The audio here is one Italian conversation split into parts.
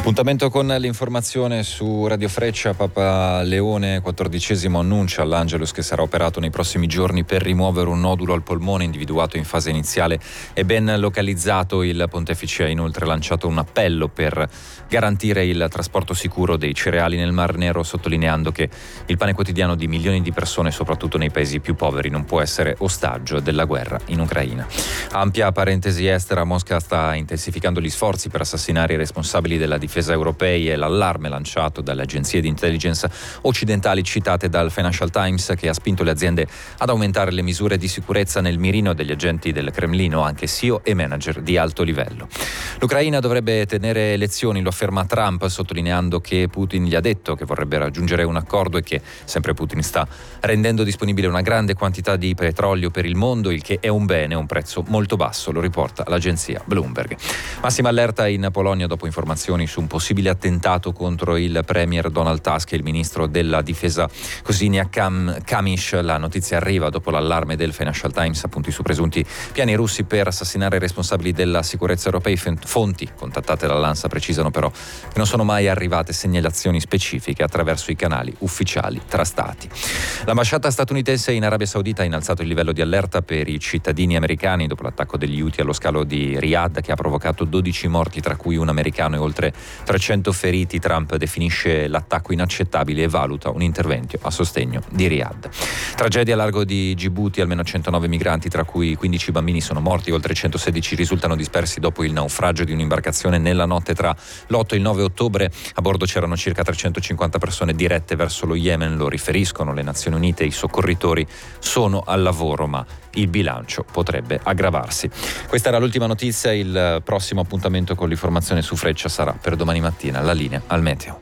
Appuntamento con l'informazione su Radio Freccia. Papa Leone XIV annuncia all'Angelus che sarà operato nei prossimi giorni per rimuovere un nodulo al polmone individuato in fase iniziale e ben localizzato. Il pontefice ha inoltre lanciato un appello per garantire il trasporto sicuro dei cereali nel Mar Nero, sottolineando che il pane quotidiano di milioni di persone, soprattutto nei paesi più poveri, non può essere ostaggio della guerra in Ucraina. Ampia parentesi estera. Mosca sta intensificando gli sforzi per assassinare i responsabili della difesa europei e l'allarme lanciato dalle agenzie di intelligence occidentali citate dal Financial Times, che ha spinto le aziende ad aumentare le misure di sicurezza nel mirino degli agenti del Cremlino, anche CEO e manager di alto livello. L'Ucraina dovrebbe tenere elezioni, lo afferma Trump, sottolineando che Putin gli ha detto che vorrebbe raggiungere un accordo e che sempre Putin sta rendendo disponibile una grande quantità di petrolio per il mondo, il che è un bene a un prezzo molto basso, lo riporta l'agenzia Bloomberg. Massima allerta in Polonia dopo informazioni su un possibile attentato contro il premier Donald Tusk e il ministro della difesa Kozyniak Kamysz. La notizia arriva dopo l'allarme del Financial Times appunto su presunti piani russi per assassinare i responsabili della sicurezza europei. Fonti contattate dall'ANSA precisano però che non sono mai arrivate segnalazioni specifiche attraverso i canali ufficiali tra stati. L'ambasciata statunitense in Arabia Saudita ha innalzato il livello di allerta per i cittadini americani dopo l'attacco degli Houthi allo scalo di Riyadh, che ha provocato 12 morti, tra cui un americano, e oltre 300 feriti. Trump definisce l'attacco inaccettabile e valuta un intervento a sostegno di Riyadh. Tragedia a largo di Djibouti, almeno 109 migranti, tra cui 15 bambini, sono morti, oltre 116 risultano dispersi dopo il naufragio di un'imbarcazione nella notte tra l'8 e il 9 ottobre. A bordo c'erano circa 350 persone dirette verso lo Yemen, lo riferiscono le Nazioni Unite. I soccorritori sono al lavoro, ma il bilancio potrebbe aggravarsi. Questa era l'ultima notizia. Il prossimo appuntamento con l'informazione su Freccia sarà per domani mattina. La linea al meteo.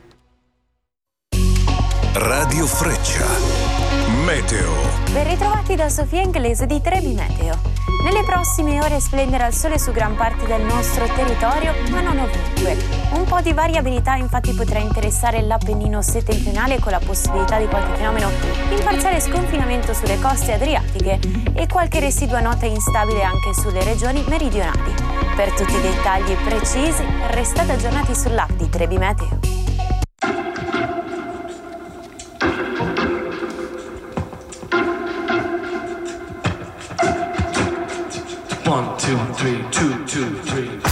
Radio Freccia. Meteo. Ben ritrovati da Sofia Inglese di Trebi Meteo. Nelle prossime ore splenderà il sole su gran parte del nostro territorio, ma non ovunque. Un po' di variabilità infatti potrà interessare l'Appennino settentrionale, con la possibilità di qualche fenomeno in parziale sconfinamento sulle coste adriatiche e qualche residua nota instabile anche sulle regioni meridionali. Per tutti i dettagli precisi, restate aggiornati sull'app di Trebi Meteo. One, two, three, two, two, three.